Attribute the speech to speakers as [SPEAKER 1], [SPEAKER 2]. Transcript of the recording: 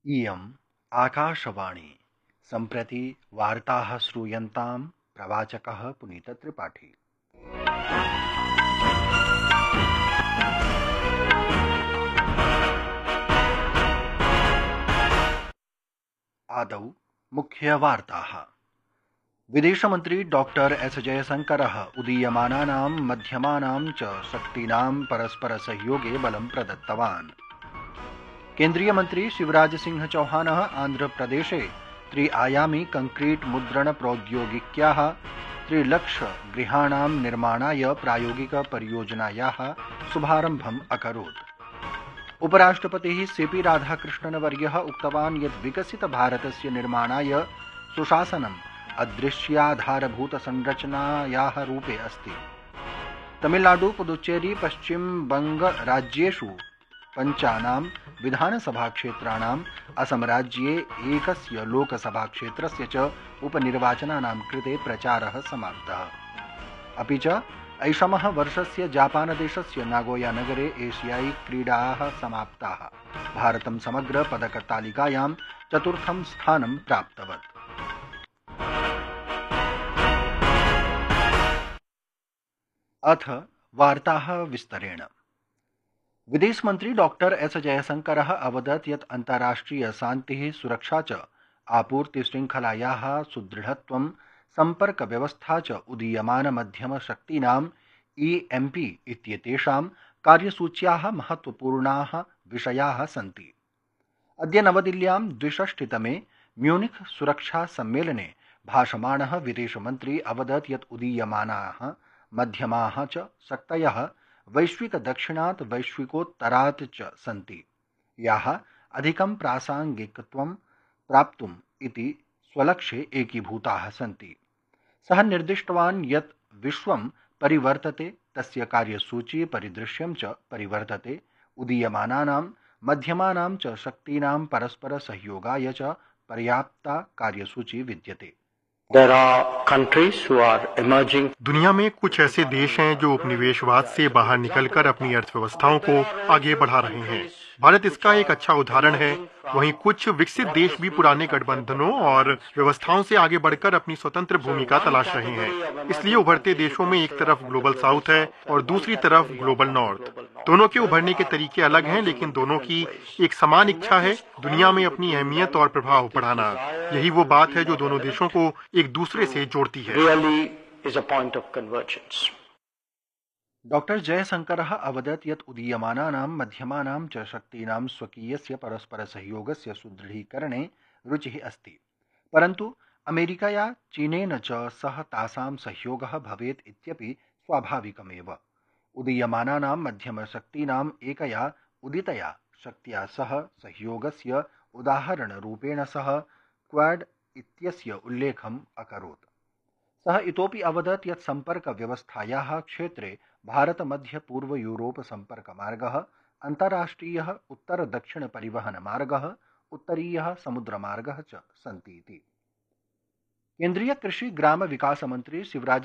[SPEAKER 1] इयम् आकाशवाणी सम्प्रति वार्ताः श्रूयन्तां प्रवाचकः पुनीतत्रिपाठी। आदौ मुख्यवार्ताः। विदेशमन्त्री डॉक्टर एस जयशंकरः उदीयमानानां मध्यमानां च शक्तीनां परस्परसहयोगे बलं प्रदत्तवान्। केन्द्रीय मंत्री शिवराज सिंह चौहानः आन्ध्रप्रदेशे त्रि-आयामी कंक्रीट मुद्रण प्रौद्योगिक्याः 3 लक्ष गृहाणां निर्माणाय प्रायोगिक परियोजनायाः शुभारम्भम् अकरोत्। उपराष्ट्रपतिः सीपी राधाकृष्णन् वर्यः उक्तवान् यत् विकसित भारतस्य निर्माणाय सुशासनम् अदृश्याधारभूत संरचनायाः रूपे अस्ति। तमिलनाडु, पुदुच्चेरी, पश्चिम बंग राज्येषु 5 विधानसभाक्षेत्राणाम्, असम राज्ये 1 लोकसभाक्षेत्रस्य च उपनिर्वाचनानां कृते प्रचारः समाप्तः। अपि च ऐषमः वर्षस्य जापानदेशस्य नागोया नगरे एशियाई क्रीडाः समाप्ताः। भारतं समग्र पदकतालिकायां 4थं स्थानं प्राप्तवत्। अथ वार्ताः विस्तरेण। विदेश मंत्री डॉक्टर एस जयशंकरः अवदत् यत् अन्ताराष्ट्रिय शान्तिः, सुरक्षा च आपूर्ति श्रृंखलायाः सुदृढत्वं, संपर्क व्यवस्था च उदीयमान मध्यम शक्तीनां EMP इत्येतेषां कार्यसूच्याः महत्वपूर्णाः विषयाः सन्ति। अद्य नवदिल्ल्यां 62तमे म्यूनिख सुरक्षा सम्मेलने भाषमाणः विदेशमन्त्री अवदत् यत् उदीयमानाः मध्यमाः च शक्तयः वैश्विक दक्षिणात् वैश्विकोत्तरात् च सन्ति, याः अधिकं प्रासंगिकत्वं प्राप्तुम् इति स्वलक्ष्ये एकीभूताः सन्ति। सः निर्दिष्टवान् यत् विश्वं परिवर्तते, तस्य कार्यसूची परिदृश्यं च परिवर्तते। उदीयमानानां मध्यमानां च शक्तीनां परस्पर सहयोगाय च पर्याप्ता कार्यसूची विद्यते।
[SPEAKER 2] दुनिया में कुछ ऐसे देश हैं जो उपनिवेशवाद से बाहर निकलकर अपनी अर्थव्यवस्थाओं को आगे बढ़ा रहे हैं। भारत इसका एक अच्छा उदाहरण है। वहीं कुछ विकसित देश भी पुराने गठबंधनों और व्यवस्थाओं से आगे बढ़कर अपनी स्वतंत्र भूमिका तलाश रहे हैं। इसलिए उभरते देशों में एक तरफ ग्लोबल साउथ है और दूसरी तरफ ग्लोबल नॉर्थ। दोनों के उभरने के तरीके अलग हैं, लेकिन दोनों की एक समान इच्छा है दुनिया में अपनी अहमियत और प्रभाव बढ़ाना। यही वो बात है जो दोनों देशों को एक दूसरे से जोड़ती है।
[SPEAKER 1] डॉक्टर जयशंकरः अवदत् यत् उदीयमानानां मध्यमानां च शक्तीनां स्वकीयस्य परस्परसहयोगस्य सुदृढीकरणे रुचिः अस्ति, परन्तु अमेरिकया चीनेन च सह तासां सहयोगः भवेत् इत्यपि स्वाभाविकमेव। उदीयमानानां मध्यमशक्तीनाम् एकया उदितया शक्त्या सह सहयोगस्य उदाहरणरूपेण सः क्वाड इत्यस्य उल्लेखम् अकरोत्। सः इतोपि अवदत् यत् सम्पर्कव्यवस्थायाः क्षेत्रे भारत-मध्य-पूर्व यूरोप सम्पर्कमार्गः, अन्ताराष्ट्रियः उत्तर-दक्षिण-परिवहनमार्गः, उत्तरीयः समुद्रमार्गः च सन्ति इति। केन्द्रीय कृषि ग्राम विकास मंत्री शिवराज